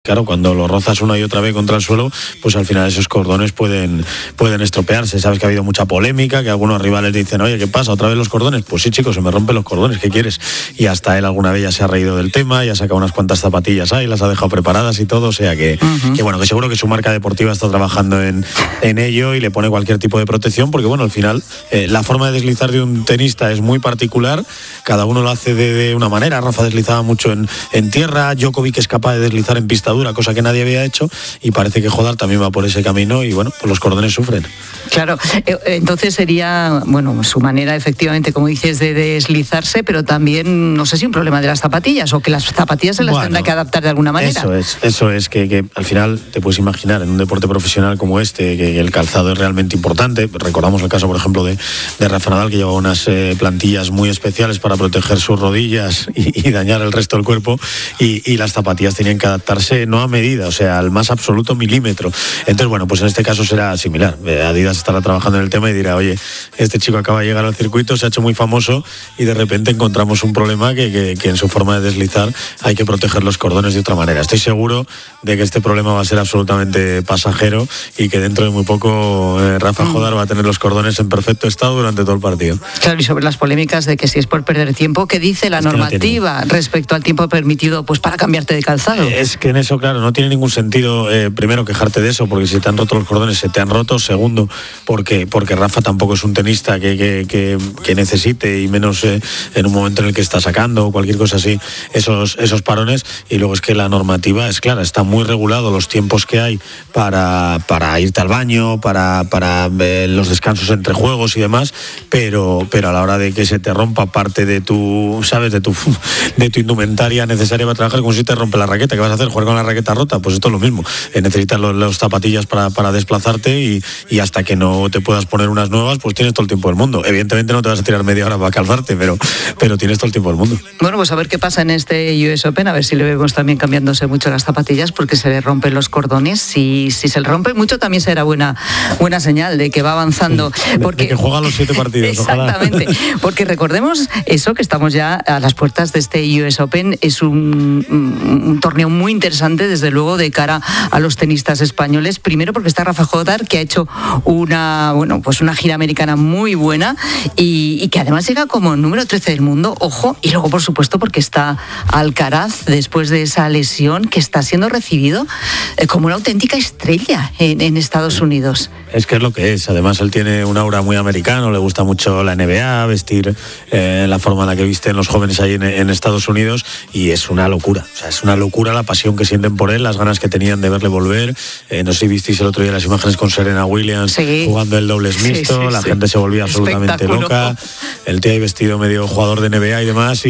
Claro, cuando lo rozas una y otra vez contra el suelo, pues al final esos cordones pueden estropearse. Sabes que ha habido mucha polémica, que algunos rivales dicen, oye, ¿qué pasa? ¿Otra vez los cordones? Pues sí, chicos, se me rompen los cordones, ¿qué quieres? Y hasta él alguna vez ya se ha reído del tema, ya ha sacado unas cuantas zapatillas ahí, las ha dejado preparadas y todo, o sea que bueno, que seguro que su marca deportiva está trabajando en ello y le pone cualquier tipo de protección, porque bueno, al final la forma de deslizar de un tenista es muy particular, cada uno lo hace de una manera. Rafa deslizaba mucho en tierra, Djokovic es capaz de deslizar en pista dura, cosa que nadie había hecho, y parece que Jodar también va por ese camino y bueno, pues los cordones sufren. Claro, entonces sería, bueno, su manera efectivamente, como dices, de deslizarse, pero también, no sé si un problema de las zapatillas o que las zapatillas se las tendrá que adaptar de alguna manera. Eso es que al final te puedes imaginar en un deporte profesional como este, que el calzado es realmente importante. Recordamos el caso, por ejemplo, de Rafa Nadal, que llevaba unas plantillas muy especiales para proteger sus rodillas y dañar el resto del cuerpo, y las zapatillas tenían que adaptarse no a medida, o sea, al más absoluto milímetro. Entonces, bueno, pues en este caso será similar. Adidas estará trabajando en el tema y dirá, oye, este chico acaba de llegar al circuito, se ha hecho muy famoso y de repente encontramos un problema que en su forma de deslizar hay que proteger los cordones de otra manera. Estoy seguro de que este problema va a ser absolutamente pasajero y que dentro de muy poco Rafa Jodar va a tener los cordones en perfecto estado durante todo el partido. Claro, y sobre las polémicas de que si es por perder tiempo, ¿qué dice la normativa respecto al tiempo permitido pues para cambiarte de calzado? Es que en eso, claro, no tiene ningún sentido, primero, quejarte de eso, porque si te han roto los cordones, se te han roto. Segundo, porque Rafa tampoco es un tenista que necesite, y menos en un momento en el que está sacando o cualquier cosa así, esos parones. Y luego es que la normativa es clara, está muy regulado los tiempos que hay para irte al baño, para los descansos entre juegos y demás, pero a la hora de que se te rompa parte de tu, ¿sabes?, de tu indumentaria necesaria para trabajar, como si te rompe la raqueta, ¿qué vas a hacer? ¿Jugar con la raqueta rota? Pues esto es lo mismo. Necesitas los zapatillas para desplazarte y hasta que no te puedas poner unas nuevas, pues tienes todo el tiempo del mundo. Evidentemente no te vas a tirar media hora para calzarte, pero tienes todo el tiempo del mundo. Bueno, pues a ver qué pasa en este US Open, a ver si le vemos también cambiándose mucho las zapatillas, porque se le rompen los cordones. Si se le rompe mucho, también será buena señal de que va avanzando. Porque... de que juega los 7 partidos. Exactamente, ojalá. Porque recordemos eso, que estamos ya a las puertas de este US Open. Es un torneo muy interesante, desde luego, de cara a los tenistas españoles. Primero porque está Rafa Jodar, que ha hecho una gira americana muy buena y que además llega como número 13 del mundo, ojo. Y luego, por supuesto, porque está Alcaraz, después de esa lesión, que está siendo recibido como una auténtica estrella en Estados Unidos. Es que es lo que es. Además, él tiene un aura muy americano, le gusta mucho la NBA, vestir la forma en la que visten los jóvenes ahí en Estados Unidos, y es una locura. O sea, es una locura la pasión que sienten por él, las ganas que tenían de verle volver. No sé si visteis el otro día las imágenes con Serena Williams jugando el dobles mixto, la gente se volvía absolutamente loca. El tío ahí vestido medio jugador de NBA y demás,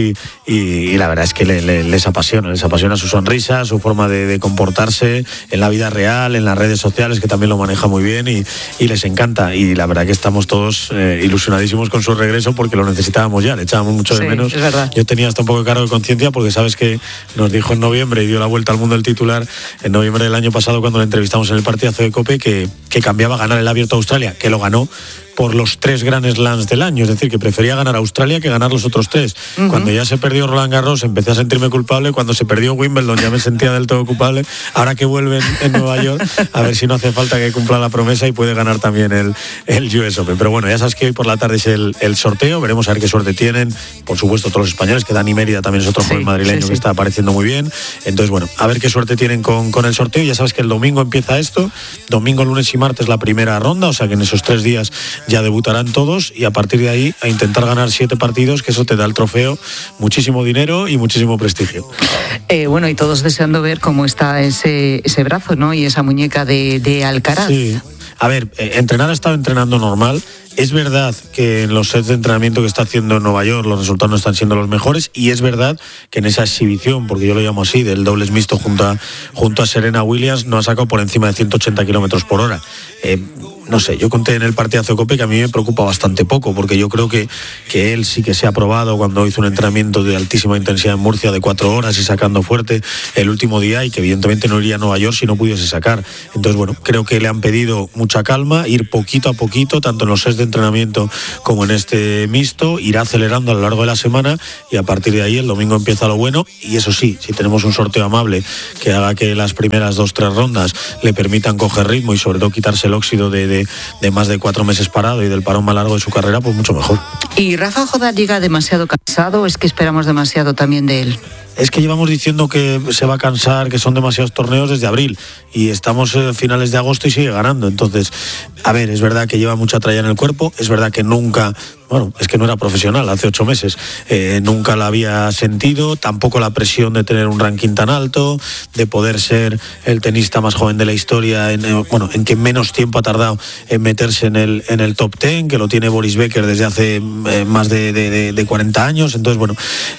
y la verdad es que les apasiona su sonrisa, su forma de comportarse en la vida real, en las redes sociales, que también lo maneja muy bien, y les encanta. Y la verdad que estamos todos ilusionadísimos con su regreso, porque lo necesitábamos ya, le echábamos mucho de menos. Yo tenía hasta un poco de cargo de conciencia, porque sabes que nos dijo en noviembre y dio la vuelta al mundo el titular en noviembre del año pasado, cuando le entrevistamos en el partidazo de COPE, que cambiaba ganar el Abierto de Australia, que lo ganó por los 3 Grand Slams del año, es decir, que prefería ganar Australia que ganar los otros 3. Cuando ya se perdió Roland Garros empecé a sentirme culpable, cuando se perdió Wimbledon ya me sentía del todo culpable. Ahora que vuelven en Nueva York, a ver si no hace falta que cumpla la promesa y puede ganar también el US Open. Pero bueno, ya sabes que hoy por la tarde es el sorteo, veremos a ver qué suerte tienen, por supuesto todos los españoles, que Dani Mérida también es otro joven madrileño que está apareciendo muy bien. Entonces bueno, a ver qué suerte tienen con el sorteo. Ya sabes que el domingo empieza esto, domingo, lunes y martes la primera ronda, o sea que en esos 3 días ya debutarán todos, y a partir de ahí a intentar ganar 7 partidos, que eso te da el trofeo, muchísimo dinero y muchísimo prestigio. Bueno, y todos deseando ver cómo está ese brazo, ¿no? Y esa muñeca de Alcaraz. Sí. A ver, entrenar ha estado entrenando normal. Es verdad que en los sets de entrenamiento que está haciendo en Nueva York los resultados no están siendo los mejores, y es verdad que en esa exhibición, porque yo lo llamo así, del dobles mixto junto a Serena Williams, no ha sacado por encima de 180 kilómetros por hora. No sé, yo conté en el partidazo de COPE que a mí me preocupa bastante poco, porque yo creo que él sí que se ha probado cuando hizo un entrenamiento de altísima intensidad en Murcia de 4 horas y sacando fuerte el último día, y que evidentemente no iría a Nueva York si no pudiese sacar. Entonces bueno, creo que le han pedido mucha calma, ir poquito a poquito, tanto en los sets de de entrenamiento como en este mixto, irá acelerando a lo largo de la semana y a partir de ahí el domingo empieza lo bueno. Y eso sí, si tenemos un sorteo amable que haga que las primeras 2-3 rondas le permitan coger ritmo y sobre todo quitarse el óxido de más de 4 meses parado y del parón más largo de su carrera, pues mucho mejor. ¿Y Rafa Jodar llega demasiado cansado o es que esperamos demasiado también de él? Es que llevamos diciendo que se va a cansar, que son demasiados torneos desde abril y estamos en finales de agosto y sigue ganando. Entonces, a ver, es verdad que lleva mucha tralla en el cuerpo, es verdad que nunca, bueno, es que no era profesional hace 8 meses, nunca la había sentido, tampoco la presión de tener un ranking tan alto, de poder ser el tenista más joven de la historia, en que menos tiempo ha tardado en meterse en el top 10, que lo tiene Boris Becker desde hace más de 40 años. Entonces, bueno,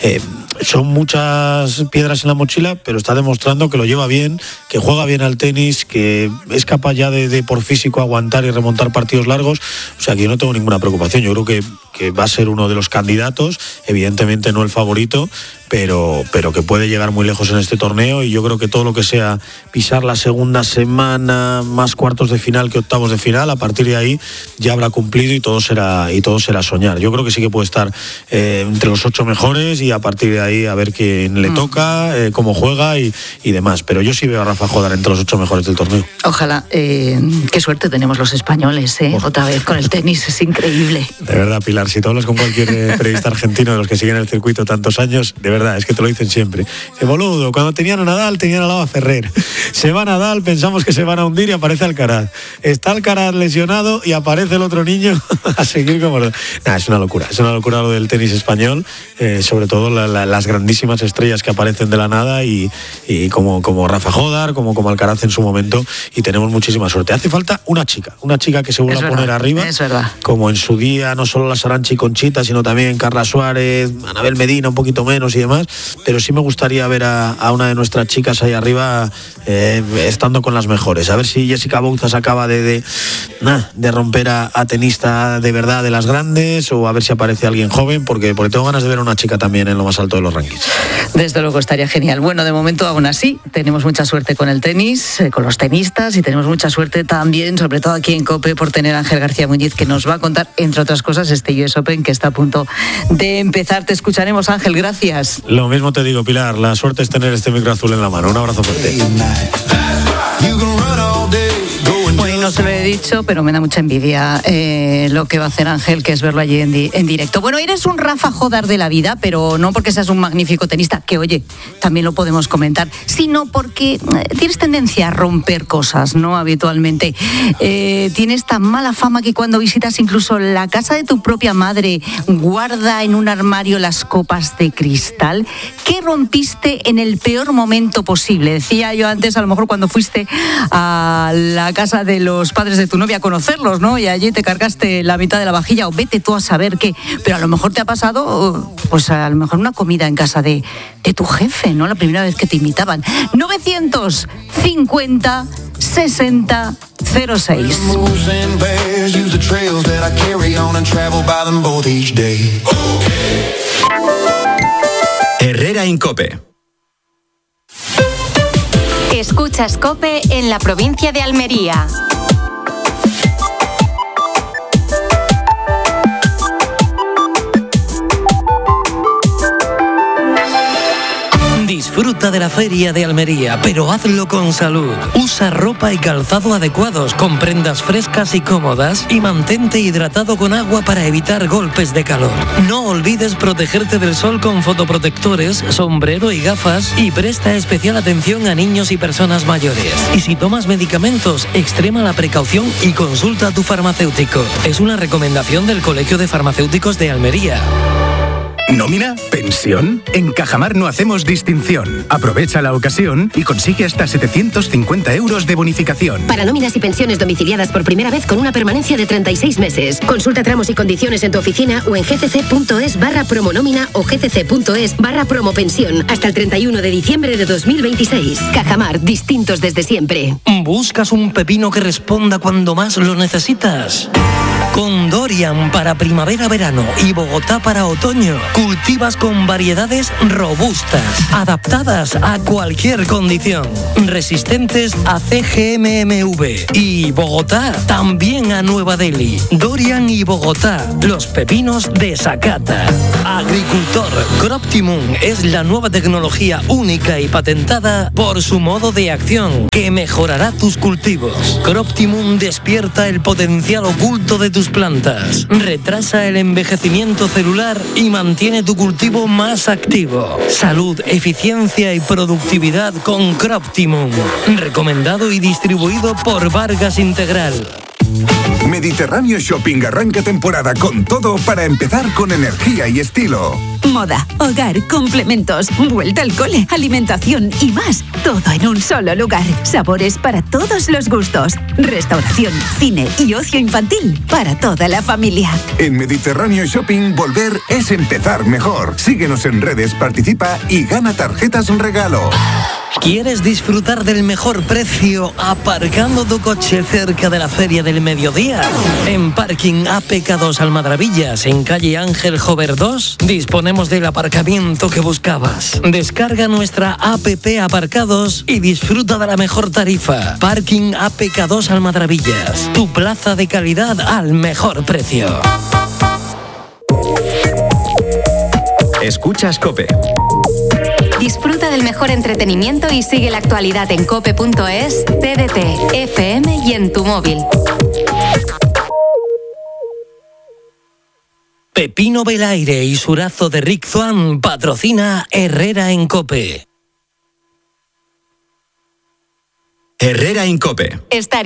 son muchas piedras en la mochila, pero está demostrando que lo lleva bien, que juega bien al tenis, que es capaz ya de por físico aguantar y remontar partidos largos. O sea que yo no tengo ninguna preocupación. Yo creo que va a ser uno de los candidatos, evidentemente no el favorito, pero que puede llegar muy lejos en este torneo. Y yo creo que todo lo que sea pisar la segunda semana, más cuartos de final que octavos de final, a partir de ahí ya habrá cumplido y todo será soñar. Yo creo que sí que puede estar entre los 8 mejores y a partir de ahí a ver quién le toca, cómo juega y demás. Pero yo sí veo a Rafa Jodar entre los 8 mejores del torneo. Ojalá. Qué suerte tenemos los españoles, otra vez con el tenis, es increíble. De verdad, Pilar, si tú hablas con cualquier periodista argentino de los que siguen el circuito tantos años, de verdad, es que te lo dicen siempre. Dice, boludo, cuando tenían a Nadal, tenían al lado a Ferrer. Se va Nadal, pensamos que se van a hundir y aparece Alcaraz. Está Alcaraz lesionado y aparece el otro niño a seguir como... Nah, es una locura lo del tenis español, sobre todo las grandísimas estrellas que aparecen de la nada y como Rafa Jodar, como Alcaraz en su momento, y tenemos muchísima suerte. Hace falta una chica que se vuelva a poner arriba, como en su día no solo la Saranchi Conchita, sino también Carla Suárez, Anabel Medina, un poquito menos y demás, pero sí me gustaría ver a una de nuestras chicas ahí arriba estando con las mejores. A ver si Jessica Bouzas acaba de romper a tenista de verdad de las grandes, o a ver si aparece alguien joven, porque tengo ganas de ver a una chica también en lo más alto de los rankings. Desde luego estaría genial. Bueno, de momento aún así tenemos mucha suerte con el tenis, con los tenistas, y tenemos mucha suerte también, sobre todo aquí en COPE, por tener a Ángel García Muñiz, que nos va a contar, entre otras cosas, este US Open que está a punto de empezar. Te escucharemos, Ángel, gracias. Lo mismo te digo, Pilar, la suerte es tener este micro azul en la mano. Un abrazo fuerte. Hoy no se lo he dicho, pero me da mucha envidia lo que va a hacer Ángel, que es verlo allí en directo. Bueno, eres un Rafa Jodar de la vida, pero no porque seas un magnífico tenista, que oye, también lo podemos comentar, sino porque tienes tendencia a romper cosas, ¿no? Habitualmente. Tienes tan mala fama que cuando visitas incluso la casa de tu propia madre, guarda en un armario las copas de cristal. ¿Qué rompiste en el peor momento posible? Decía yo antes, a lo mejor cuando fuiste a la casa de los padres de tu novia a conocerlos, ¿no? Y allí te cargaste la mitad de la vajilla, o vete tú a saber qué. Pero a lo mejor te ha pasado, pues a lo mejor una comida en casa de tu jefe, ¿no? La primera vez que te invitaban. 950 60 06. Herrera en COPE. Escuchas COPE en la provincia de Almería. Disfruta de la Feria de Almería, pero hazlo con salud. Usa ropa y calzado adecuados, con prendas frescas y cómodas, y mantente hidratado con agua para evitar golpes de calor. No olvides protegerte del sol con fotoprotectores, sombrero y gafas, y presta especial atención a niños y personas mayores. Y si tomas medicamentos, extrema la precaución y consulta a tu farmacéutico. Es una recomendación del Colegio de Farmacéuticos de Almería. ¿Nómina? ¿Pensión? En Cajamar no hacemos distinción. Aprovecha la ocasión y consigue hasta 750 euros de bonificación. Para nóminas y pensiones domiciliadas por primera vez con una permanencia de 36 meses. Consulta tramos y condiciones en tu oficina o en gcc.es/promonómina o gcc.es/promopensión hasta el 31 de diciembre de 2026. Cajamar, distintos desde siempre. ¿Buscas un pepino que responda cuando más lo necesitas? Con Dorian para primavera-verano y Bogotá para otoño, Cultivas con variedades robustas, adaptadas a cualquier condición, resistentes a CGMMV. Y Bogotá, también a Nueva Delhi. Dorian y Bogotá, los pepinos de Sakata. Agricultor, Croptimum es la nueva tecnología única y patentada por su modo de acción que mejorará tus cultivos. Croptimum despierta el potencial oculto de tus plantas, retrasa el envejecimiento celular y mantiene tu cultivo más activo. Salud, eficiencia y productividad con Croptimum. Recomendado y distribuido por Vargas Integral. Mediterráneo Shopping arranca temporada con todo para empezar con energía y estilo. Moda, hogar, complementos, vuelta al cole, alimentación y más. Todo en un solo lugar. Sabores para todos los gustos. Restauración, cine y ocio infantil para toda la familia. En Mediterráneo Shopping, volver es empezar mejor. Síguenos en redes, participa y gana tarjetas regalo. ¿Quieres disfrutar del mejor precio aparcando tu coche cerca de la Feria del Mediodía? En Parking APK2 Almadrabillas, en calle Ángel Jover 2, disponemos del aparcamiento que buscabas. Descarga nuestra APP Aparcados y disfruta de la mejor tarifa. Parking APK2 Almadrabillas, tu plaza de calidad al mejor precio. Escuchas COPE. Disfruta del mejor entretenimiento y sigue la actualidad en cope.es, TDT, FM y en tu móvil. Pepino Belaire y Surazo de Rick Swan patrocina Herrera en COPE. Herrera en COPE. Estar